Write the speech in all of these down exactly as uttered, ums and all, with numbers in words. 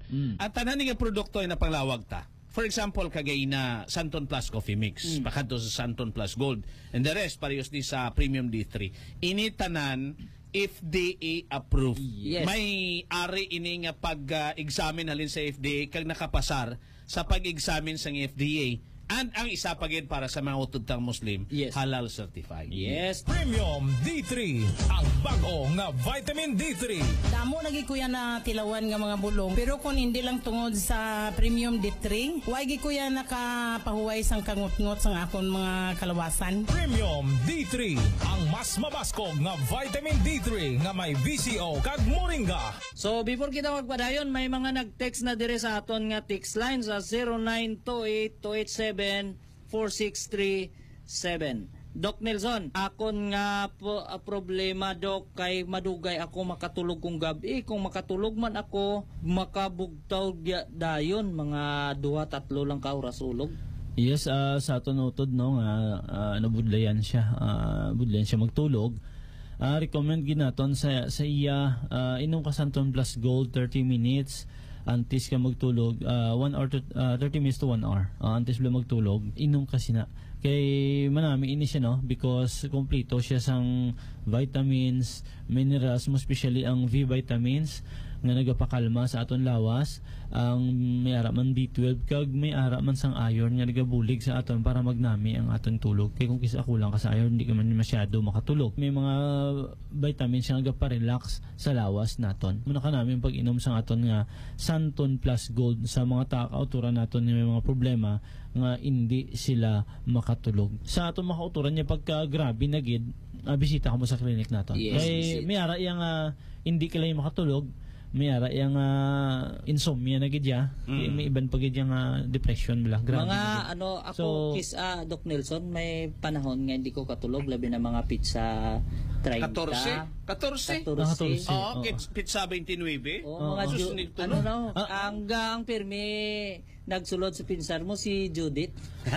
Mm. At tanan nga produkto ay napanglawag ta. For example, kagay na Santon Plus Coffee Mix, mm. pakadto sa Santon Plus Gold, and the rest parehas di sa Premium D three. Ini tanan F D A approved. Yes. May ari ini nga pag-examine halin sa F D A kag nakapasar sa pag-examine sa F D A. And ang isa pa gid para sa mga utod-tang Muslim, yes. halal certified. Yes. Premium D three, ang bago nga vitamin D three. Damo lagi kuya na tilawan nga mga bulong. Pero kung hindi lang tungod sa Premium D three, wagi kuya nakapahuway sang kangut-ngot sang akon mga kalawasan. Premium D three, ang mas mabaskog nga vitamin D three nga may V C O kag moringa. So before kita magpadayon, may mga nag-text na dire sa aton nga text line sa zero nine two eight two eight seven four six three seven. Doc Nelson, akon nga po, uh, problema Doc kay madugay ako makatulog kong gabi. Kung makatulog man ako, makabugtaw dayon mga duha tatlo lang ka oras ulog. Yes, uh, sa aton utod no nga uh, nabudlayan siya, uh, budlayan siya magtulog. Uh, recommend ginaton sa sa iya uh, inom ka Santon Plus Gold thirty minutes antes ka magtulog, uh, one hour to, uh, thirty minutes to one hour uh, antes bala magtulog, inom kasi na kay manami ini siya no because kompleto siya sang vitamins, minerals, mo especially ang V vitamins nga nagapakalma sa aton lawas, ang may ara man B twelve kag may ara man sang iron nga nagabulig sa aton para magnami ang aton tulog. Kay kung kisa kulang ka sa iron, hindi ka man masyado makatulog. May mga vitamins nga nagaparelax sa lawas naton. Muna ka namin pag-inom sa aton nga Santon Plus Gold sa mga taga-kauturan naton nga may mga problema nga hindi sila makatulog. Sa aton makauturan niya pagka grabe na gid, uh, bisita ka mo sa clinic naton. Yes, kay may ara yang uh, hindi ka lang makatulog, may ara yang uh, insomnia na gid ya, mm. may iban pa gid yang uh, depression bala. Grabe mga ano ako so, kiss ah, Doc Nelson, may panahon nga hindi ko katulog labi na mga pizza thirty. fourteen? fourteen? fourteen. Oo, pizza twenty-nine. Oo, mga Sus, Ju- nito, ano no? no, Ah. hanggang pirmi nagsulod sa pinsan mo si Judith.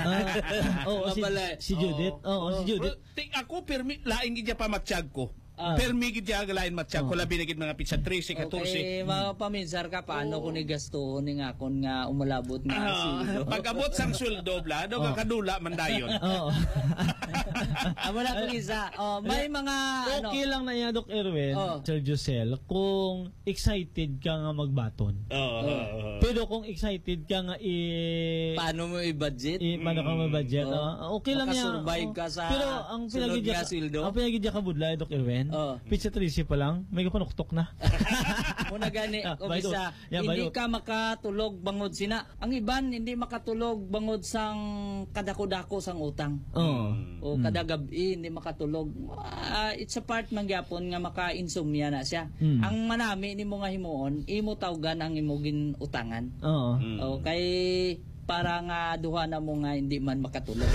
Ah, oh, si, si Judith. Oo, oh, si Judith. Ting ako permi lain gid pa matsyag ko. Ah. Permi gid ya lain matsyag ko Oh. labi na gid mga pizza thirteen, Okay, fourteen. mga paminsar ka paano Oh. ko ni gasto ni nga kon nga umalabot nga Ah, si pag-abot sang sweldo bla, do Oh. ka kadula man dayon. Oo. Amo na kung isa. Oh, may mga ano. Okay lang na yan, Doc Erwin, Oh. Sir Josel, kung excited ka nga magbaton. Oo. Pero kung excited ka nga i... Paano mo i-budget? i paano ka mabudget? Oh. Oh. Okay lang yan. Makasurvive Oh. ka sa Pero ang sunod pinagidya nga ka, sweldo? ang pinagidya ka budlay, Doc Erwin, Oh. pizza trisi pa lang, may kapanuktok na. Muna gani, Ah, o bayot. bisa, Yeah, hindi bayot. ka makatulog bangod sina. Ang iban, hindi makatulog bangod sang kadako-dako sang utang. Oo. O kada gabi, hindi makatulog. Ah, it's a part man gyapon nga maka-insomnia na siya. Mm. Ang manami ni mo nga himuon, imo tawgan ang imogin utangan. Oo. O kay para nga duha na mo nga hindi man makatulog.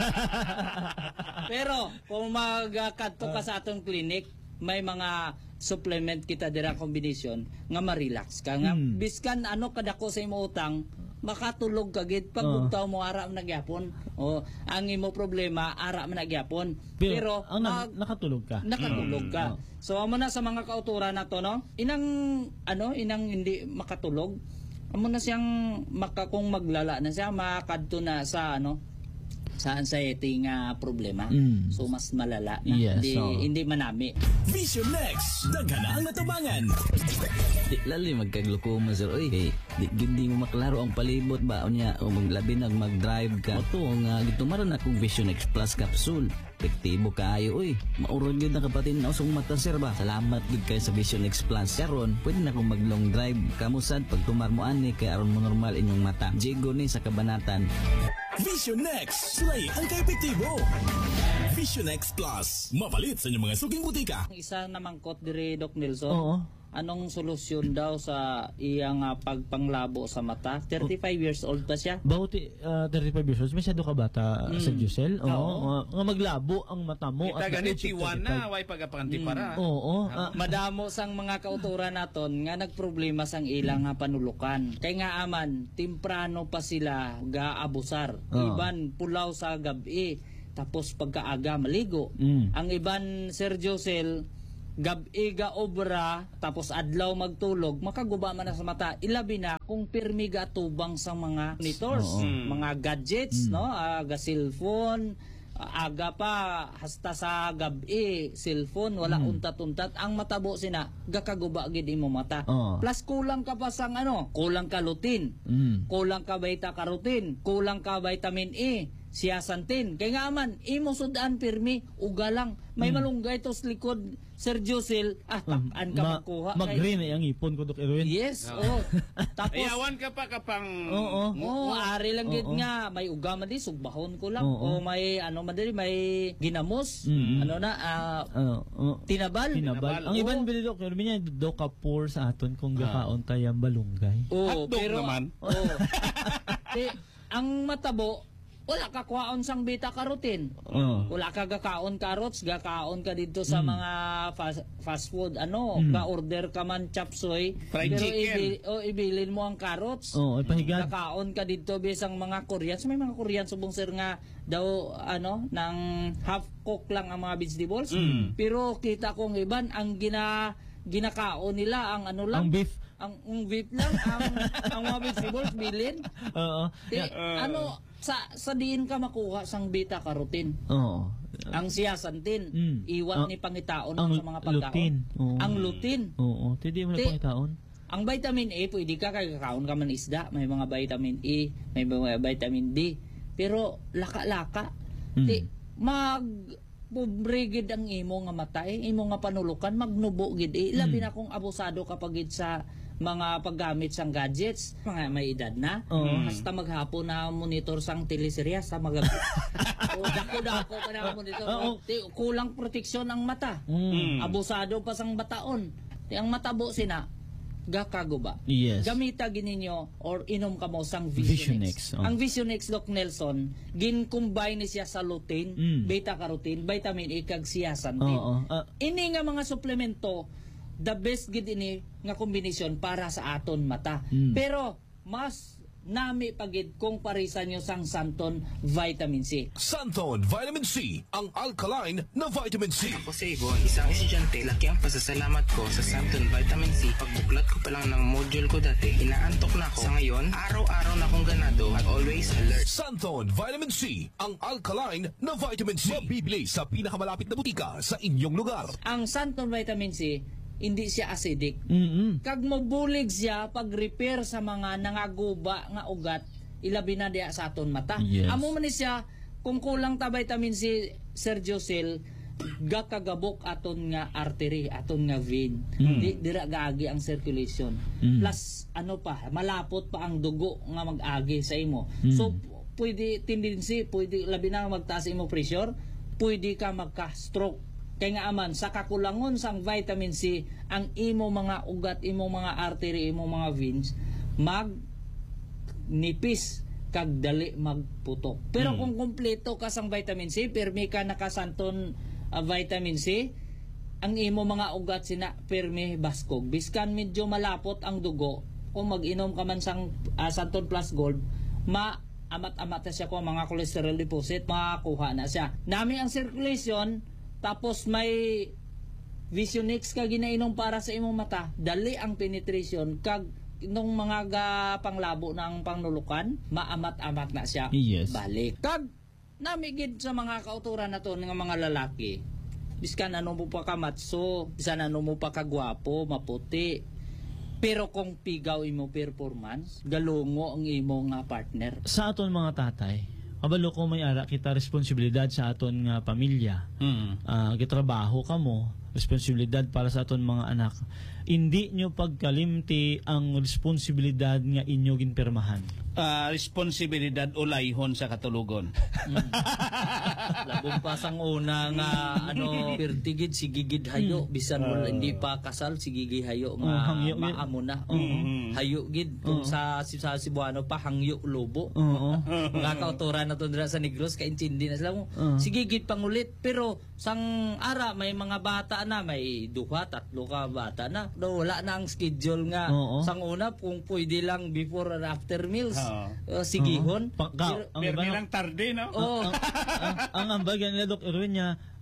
Pero kung magkadto ka sa atong clinic, may mga supplement kita dira combination nga ma-relax ka nga Mm. biskan ano kadako sa imo utang makatulog ka gid pag Oo. bugtaw mo ara man nagyapon. O ang imo problema ara man nagyapon. Pero, Pero ang na- mag- nakatulog ka. nakatulog ka. Mm. So amo na sa mga kauturan nato no. Inang ano inang hindi makatulog. Amo na siyang maka kung maglala na siya makadto na sa ano sa anxiety nga problema. Mm. So mas malala na. Yes, hindi, so- hindi manami. Vision Next, daghan ang natubangan. Di lali magkaglukoma sir oy kay di gindi mo maklaro ang palibot ba unya o maglabi nag mag-drive ka to nga gitumaran akong Vision X Plus capsule epektibo kaayo oy maurod gyud na kapatid na usong mata sir ba salamat gid kay sa Vision X Plus karon pwede na akong mag long drive kamusad pag tumar mo ani kay aron mo normal inyong mata jigo ni sa kabanatan. Vision Next, slay ang kaepektibo. Vision X Plus, mapalit sa inyong mga suking butika. Ang isa namang kot dire Doc Nelson. Oo. Anong solusyon daw sa iyang uh, pagpanglabo sa mata? thirty-five years old pa siya. Bauti uh, thirty-five years old, masyado ka bata, Mm. Sir Josel. Oo. Oo. Nga- Nga maglabo ang mata mo. Kita at ganit the age of Tijuana, thirty-five. way pagapanti para. Oo. ah, Madamo sang mga kauturan naton nga nagproblema sang ilang nga panulukan. Kay nga aman, temprano pa sila gaabusar. Oo. Iban pulaw sa gabi tapos pagkaaga maligo. Mm. Ang iban Sir Josel gabi ga obra tapos adlaw magtulog makaguba man na sa mata ilabi na kung pirmi ga tubang sa mga monitors mga gadgets no aga cellphone aga pa hasta sa gabi cellphone wala Mm. untat-untat ang matabo sina gakaguba gid imo mata Oo. plus kulang ka pa sang ano kulang ka lutein Mm. kulang ka beta carotene kulang ka vitamin E siasantin kay nga man imo sudan pirmi uga lang may malunggay tos likod Sergio Sil ah takan ka Ma- magkuha mag-green ay ang ipon ko, Dok Erwin. yes oh tapos Ayawan ka pa kapang... Oo. oh ari lang gid Oo. nga may uga man di sugbahon ko lang Oo. o may ano man diri may ginamos Mm. ano na ah, Ano, oh, tinabal tinabal. Ang Oo. iban bili, Dok Erwin niya, do ka pour sa aton kung gakaon tayang balunggay. oh Hotdog pero naman. oh Di, ang matabo wala ka kuhaon sang beta carotene Oo. wala ka gakaon carrots gakaon ka dito sa mga fast, fast food ano Mm. ga-order ka man chapsoy Fried pero chicken. ibi- o ibilin mo ang carrots Oo, ay pahigan. gakaon ka dito bisang mga Koreans may mga Koreans subong sir nga daw ano ng half cook lang ang mga vegetables pero kita kong iban ang gina ginakaon nila ang ano lang Ang beef. ang, ang beef lang ang, ang mga vegetables bilin Oo. Di, ano sa sa diin ka makuha sang beta carotene Oo. ang siasantin Mm. iwat Ang- ni pangitaon ang sa mga pagkaon lutein. Oo. ang lutein Oo, tidi mo na Ti- pangitaon. ang vitamin A pwede ka kay kakaon ka man isda may mga vitamin E may mga vitamin D pero laka-laka Mm. ti mag pobre gid ang imo nga mata eh, imo nga panulukan magnubo gid eh. Labi na kung abusado ka pa gid sa mga paggamit sang gadgets mga may edad na Oo. hasta maghapon na monitor sang teleserye sa mga o dako dako ka na monitor Oo. Ti, kulang proteksyon ang mata Mm. abusado pa sang bataon ti ang matabo sina gakaguba Yes. gamita gininyo or inom ka mo sang Visionex, Visionex oh. ang Visionex Doc Nelson gin-combine ni siya sa lutein Mm. beta carotene vitamin E kag siasantin Oo. Ah, ini nga mga suplemento the best gid ini nga kombinasyon para sa aton mata Mm. pero mas nami pagid kung parisan nyo sang Santon vitamin C Santon Vitamin C, ang alkaline na vitamin C. Ako si Ibon, isang estudyante, laki ang pasasalamat ko sa Santon Vitamin C. Pagbuklat ko pa lang ng module ko dati, inaantok na ako. Sa ngayon, araw-araw na akong ganado at always alert. Santon Vitamin C, ang alkaline na vitamin C. Mabibili sa pinakamalapit na butika sa inyong lugar. ang Santon vitamin C hindi siya acidic mm kag mobulig siya pag-repair sa mga nangaguba nga ugat ilabi na diya sa aton mata Yes. amo man ni siya kung kulang ta vitamin C Sergio Sil gakagabok aton nga artery aton nga vein Mm. di dira gaagi ang circulation Mm. plus ano pa malapot pa ang dugo nga mag-agi sa imo Mm. so pwede tendency pwede labi na magtaas imo pressure pwede ka magka-stroke kay nga aman sa kakulangon sang vitamin C ang imo mga ugat imo mga artery imo mga veins mag nipis kag dali magputok pero kung kumpleto ka sang vitamin C permi ka nakasanton uh, vitamin C ang imo mga ugat sina permi baskog biskan medyo malapot ang dugo kung mag-inom ka man sang uh, Santon Plus Gold ma amat-amat na siya kung mga cholesterol deposit makakuha na siya nami ang circulation tapos may Visionex ka ginainom para sa imong mata dali ang penetration kag nung mga ga panglabo ng pangnulukan maamat-amat na siya Yes. balik kag namigid sa mga kauturan nato ng mga lalaki biskan ano mo pa ka matso bisan ano mo pa ka gwapo maputi pero kung pigaw imo performance galungo ang imo nga partner Sa aton mga tatay, kabalo ko may ara kita responsibilidad sa aton nga pamilya. Mm. Ah, gitrabaho ka mo, responsibilidad para sa aton mga anak. Hindi nyo pagkalimti ang responsibilidad nga inyo ginpermahan. Ah, responsibilidad o layhon sa katulugon. labong pasang una nga ano pertigid si gigid hayo bisan wala hindi pa kasal si gigid hayo nga Oh, hangyo gid. maamo na Oo. hayo gid kung sa sa Cebuano pa hangyo lobo Oo. mga kauturan na to dira sa Negros kay intindi na sila mo Oo. sige gid pangulit pero sang ara may mga bata na may duha tatlo ka bata na do wala na ang schedule nga Oo. sang una kung pwede lang before or after meals Oo. uh, sigihon Pa- ka- Pero- ang Pero iba, no? nilang tarde, no? oh ang, ang ambag yan nila Doc Erwin niya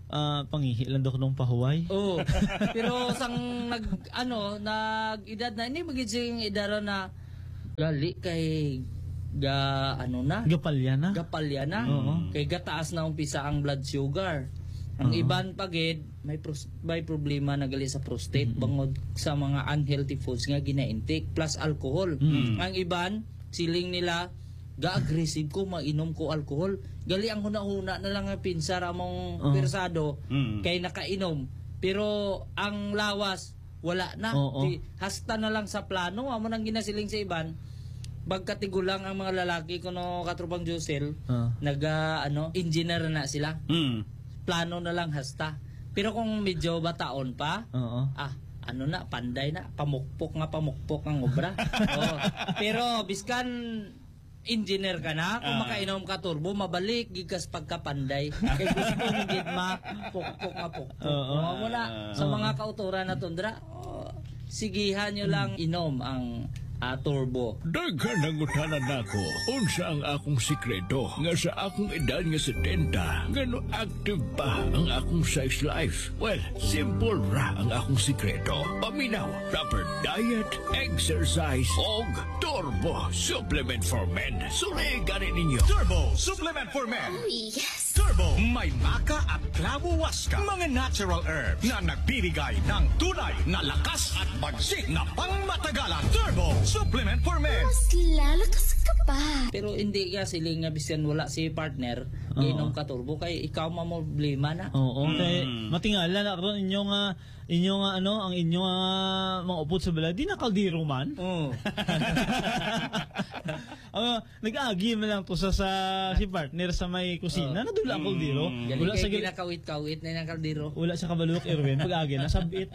ah, pangihi lang daw ko ng pahuway. Oh. Pero sang nag ano, nag edad na ini magiging edad na gali kay ga ano na, Gapalya na. gapalya na. Oo. Kay gataas na umpisa ang blood sugar. Ang Oo. iban pagid may pros- may problema na gali sa prostate bangod sa mga unhealthy foods nga gina-intake plus alcohol. Mm. Ang iban siling nila ga-aggressive ko mainom ko alcohol. Gali ang huna-huna na lang nga pinsar among Oo. persado Mm. kay nakainom. Pero ang lawas wala na. Oo. Di, hasta na lang sa plano amo nang ginasiling sa iban. Bagkatigulang ang mga lalaki kuno katrupang Josel, Ah. naga ano, engineer na sila. Mm. Plano na lang hasta. Pero kung medyo bataon pa, Oo. ah, ano na, panday na, pamukpok nga pamukpok ang obra. Oo. Pero biskan engineer ka na, kung Ah. makainom ka turbo, mabalik gikas pagkapanday. Kay gusto mo gid ma pukpok nga pukpok. Oo. Oo, muna sa mga kauturan na tundra, oh, sigihan nyo lang inom ang ah, turbo. Daghan ang utanan nako. Unsa ang akong sikreto nga sa akong edad nga setenta ngano active pa ang akong sex life? Well, simple ra ang akong sikreto. Paminaw, proper diet, exercise, og Turbo Supplement for Men. Suligan ninyo. Turbo Supplement for Men. Oh, yes. Turbo, may maka at clavo waska. Mga natural herbs na nagbibigay ng tunay na lakas at bagsik na pangmatagalan. Turbo Supplement for Men. Mas lalakas ka pa. Pero hindi ka siling nga bisan wala si partner, ginom ka turbo kay ikaw mamoblema na. Oo, kay Mm. matingala na ron inyo nga inyo nga ano ang inyo nga mga upod sa balay di na kaldero man. Oo. Ah, nag-agi man lang to sa, sa si partner sa may kusina. Oh. Nadula ang kaldero. Gali Wala sa kay gil- ginakawit-kawit na ng kaldero. wala sa kabaluk Erwin pag-agi na sabit.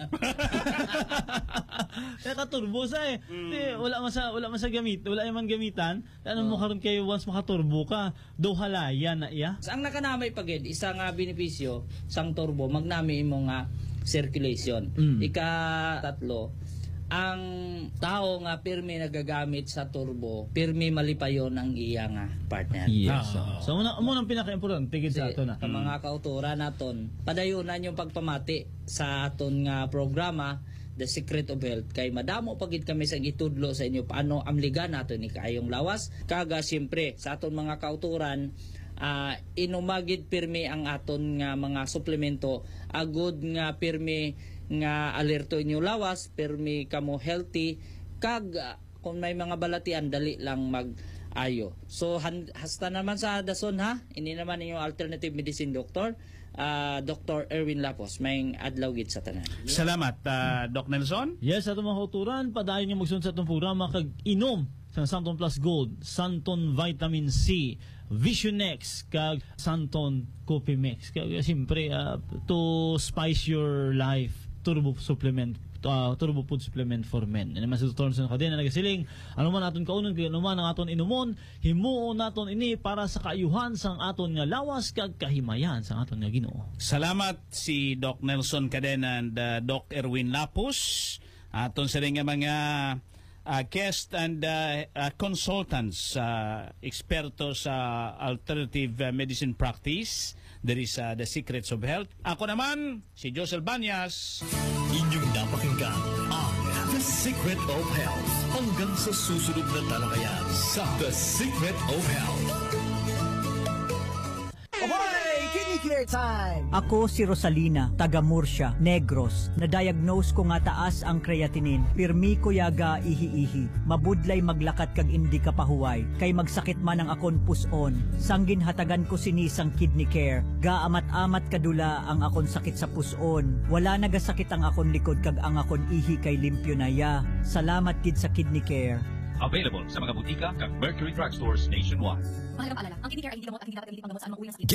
Kaya katurbo sa eh. Di, wala man sa wala man sa gamit, wala man gamitan. Ano mo karon kayo once makaturbo ka, do halaya na iya. Sa ang nakanamay pagid isa nga benepisyo sang turbo magnami imo nga circulation. Mm. Ika tatlo, ang tao nga pirmi nagagamit sa turbo, pirmi malipayon ang iya nga partner. Yes. Ah. So muna mo nang pinaka-importante gid sa ato na. Sa mga kauturan naton, padayunan yung pagpamati sa aton nga programa The Secret of Health kay madamo pagid kami sa gitudlo sa inyo paano amligan nato ni kaayong lawas kaga siyempre sa aton mga kauturan uh, inumagid pirmi ang aton nga mga suplemento agud nga pirmi nga alerto inyo lawas pirmi kamo healthy kag uh, kung may mga balatian dali lang mag ayo. So han, hasta naman sa dason ha, ini naman inyong alternative medicine doctor, uh, Doctor Erwin Lapos, may adlaw gid sa tanan. Salamat, ah, Doc Nelson. Yes, ato mga kauturan, padayon niyo magsunod sa itong programa kag inom sa Santon Plus Gold, Santon Vitamin C, Vision X, kag Santon Coffee Mix. Kag siyempre, uh, to spice your life, turbo supplement, uh, turbo food supplement for men. Ano man sa Doctor Nelson Cadena nagasiling, ano man aton kaunon, kaya ano man ang aton inumon, himuon naton ini para sa kaayuhan sang aton nga lawas kag kahimayan sang aton nga Ginoo. Salamat si Doc Nelson Cadena and uh, Doc Erwin Lapus. Aton sa rin nga mga uh, guest and uh, uh, consultants, uh, eksperto sa alternative uh, medicine practice. There is uh, The Secrets of Health. Ako naman, si Josel Banyas. Inyong napakinggan ang The Secret of Health. Hanggang sa susunod na talakayan sa The Secret of Health. Ako si Rosalina, taga Murcia, Negros. Na-diagnose ko nga taas ang creatinine. Pirmi ko yaga ihi-ihi. Mabudlay maglakat kag indi ka pahuway. Kay magsakit man ang akon puson. Sanggin hatagan ko sinisang kidney care. Gaamat-amat kadula ang akon sakit sa puson. Wala nagasakit ang akon likod kag ang akon ihi kay limpyo na ya. Salamat kid sa kidney care. Available sa mga butika kag Mercury Drugstores nationwide. Mahalagang paalala, ang kidney care ay hindi gamot at hindi dapat gamitin panggamot sa anumang uri ng sakit.